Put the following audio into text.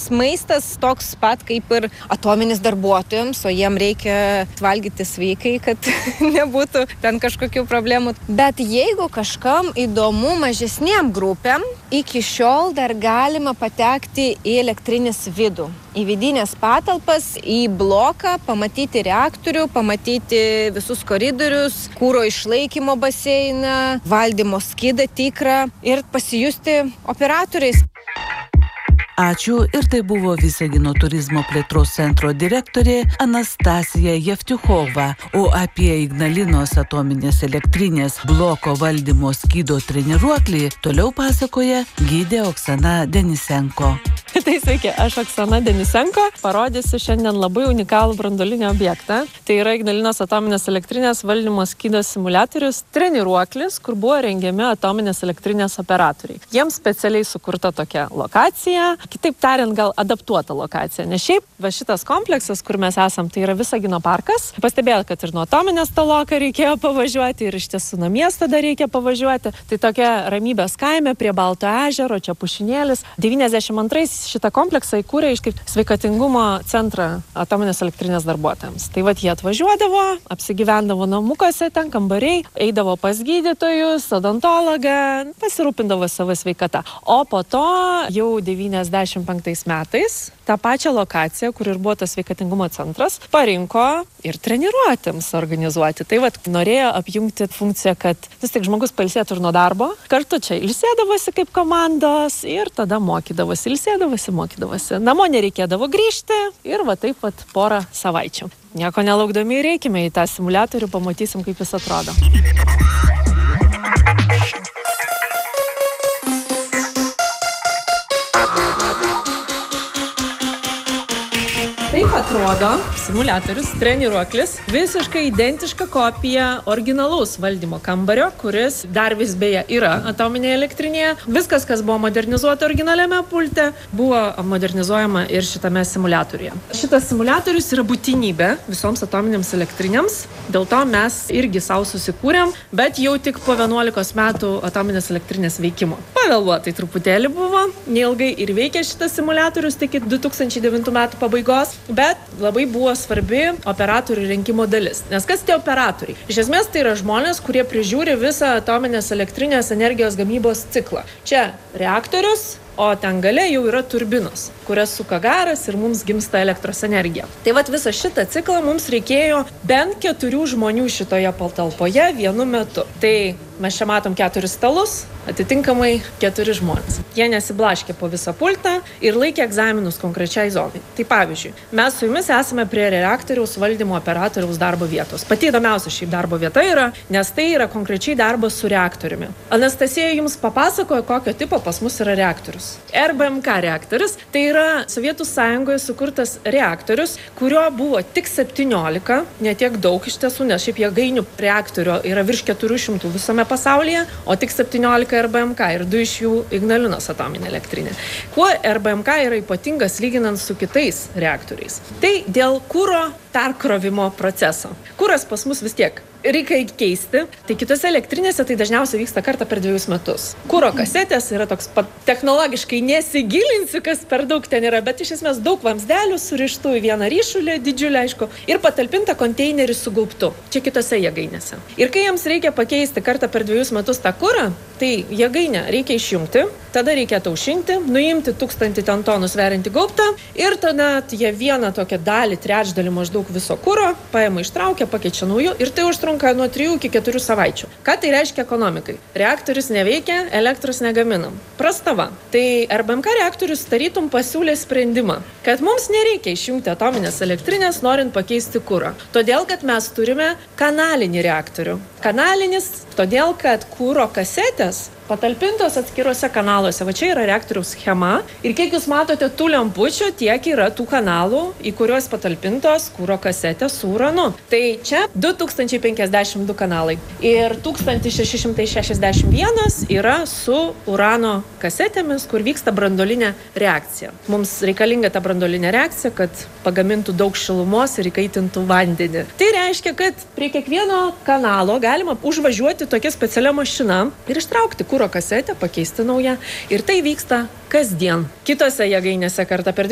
maistas toks pat kaip ir atominis darbuotojams, o jiem reikia valgyti sveikai, kad nebūtų ten kažkokių problemų. Bet jeigu kažkam įdomu mažesniem grupėm, iki šiol dar galima patekti į elektrinės vidų. Į vidinės patalpas, į bloką, pamatyti reaktorių, pamatyti visus koridorius, kuro išlaikymo baseiną, valdymo skydą tikrą ir pasijusti operatoriais. Ačiū ir tai buvo Visagino turizmo plėtros centro direktorė Anastasija Jevtiuchova, o apie Ignalinos atominės elektrinės bloko valdymo skydo treniruoklį toliau pasakoja gidė Oksana Denisenko. Tai sveiki, aš Oksana Denisenko, parodysiu šiandien labai unikalų branduolinį objektą. Tai yra Ignalinos atominės elektrinės valdymo skydo simuliatorius treniruoklis, kur buvo rengiami atominės elektrinės operatoriai. Jiems specialiai sukurta tokia lokacija, kitaip tariant, gal adaptuota lokacija. Nes šiaip va šitas kompleksas, kur mes esam, tai yra Visagino parkas. Pastebėjau, kad ir nuo atominės taloką reikėjo pavažiuoti ir iš tiesų nuo miesto dar reikia pavažiuoti. Tai tokia ramybės kaime prie Balto ežero, čia pušinėlis. 92 šitą kompleksą įkūrė iš kaip sveikatingumo centrą atominės elektrinės darbuotojams. Tai vat jie atvažiuodavo, apsigyvendavo namukuose, ten kambariai, eidavo pas gydytojus, odontologą, pasirūpindavo savo sveikatą. O po to jau 95 metais tą pačią lokaciją, kur ir buvo tas sveikatingumo centras, parinko ir treniruotėms organizuoti. Tai vat norėjo apjungti funkciją, kad vis tik žmogus pailsėtų ir nuo darbo. Kartu čia ilsėdavosi kaip komandos ir tada mokydavosi, mokydavosi. Namo nereikėdavo grįžti ir va taip vat porą savaičių. Nieko nelaukdami reikime į tą simuliatorių, pamatysim, kaip jis atrodo. Taip atrodo simuliatorius, treniruoklis, visiškai identiška kopija originalaus valdymo kambario, kuris dar vis beje yra atominėje elektrinėje. Viskas, kas buvo modernizuota originaliame pulte, buvo modernizuojama ir šitame simuliatoriuje. Šitas simuliatorius yra būtinybė visoms atominėms elektrinėms, dėl to mes irgi savo susikūrėm, bet jau tik po 11 metų atominės elektrinės veikimo. Pavėluotai truputėlį buvo, neilgai ir veikė šitas simuliatorius iki 2009 metų pabaigos. Bet labai buvo svarbi operatorių rinkimo dalis. Nes kas tie operatoriai? Iš esmės tai yra žmonės, kurie prižiūri visą atominės elektrinės energijos gamybos ciklą. Čia reaktorius, o ten gale jau yra turbinos, kurias suka garas ir mums gimsta elektros energija. Tai vat visą šitą ciklą mums reikėjo bent 4 žmonių šitoje patalpoje vienu metu. Tai mes čia matom 4 stalus, atitinkamai 4 žmonės. Jie nesiblaškė po visą pultą ir laikė egzaminus konkrečiai zonai. Tai pavyzdžiui, mes su jumis esame prie reaktoriaus valdymo operatoriaus darbo vietos. Pati įdomiausia šiaip darbo vieta yra, nes tai yra konkrečiai darbas su reaktoriumi. Anastasija jums papasakojo, kokio tipo pas mus yra reaktorius. RBMK reaktorius, tai yra Sovietų Sąjungoje sukurtas reaktorius, kurio buvo tik 17, netiek daug iš tiesų, nes šiaip jėgainių reaktorio yra virš 400 visame pasaulyje, o tik 17 RBMK ir 2 iš jų Ignalinos atominė elektrinė. Kuo RBMK yra ypatingas lyginant su kitais reaktoriais? Tai dėl kuro perkrovimo proceso. Kuras pas mus vis tiek reikia keisti. Tai kitose elektrinėse tai dažniausiai vyksta kartą per 2 metus. Kuro kasetės yra toks pat technologiškai nesigilinsiu, kas per daug ten yra, bet iš esmės daug vamzdelių surištų į vieną ryšulį, didžiulį, aišku, ir patalpinta konteinerį su gaubtu. Čia kitose jėgainėse. Ir kai jiems reikia pakeisti kartą per 2 metus tą kurą, tai jėgainę reikia išjungti, tada reikia aušinti, nuimti 1000 tonų sveriantį gaubtą ir tada jie vieną tokią dalį, trečdalį maždaug viso kuro paima, ištraukia, pakeičia nauju ir tai užtrunka nuo 3 iki 4 savaičių. Ką tai reiškia ekonomikai? Reaktorius neveikia, elektros negaminam. Prastava. Tai RBMK reaktorius tarytum pasiūlė sprendimą, kad mums nereikia išjungti atominės elektrinės, norint pakeisti kurą. Todėl, kad mes turime kanalinį reaktorių. Kanalinis, todėl, kad kuro kasetės patalpintos atskiruose kanaluose. Va čia yra reaktoriaus schema ir kiek jūs matote tų lempučių, tiek yra tų kanalų, į kuriuos patalpintos kuro kasetės su uranu. Tai čia 2052 kanalai ir 1661 yra su urano kasetėmis, kur vyksta branduolinė reakcija. Mums reikalinga ta branduolinė reakcija, kad pagamintų daug šilumos ir įkaitintų vandenį. Tai reiškia, kad prie kiekvieno kanalo galima užvažiuoti tokia specialia mašina ir ištraukti kuro kasetę, pakeisti naują. Ir tai vyksta kasdien. Kitose jėgainėse kartą per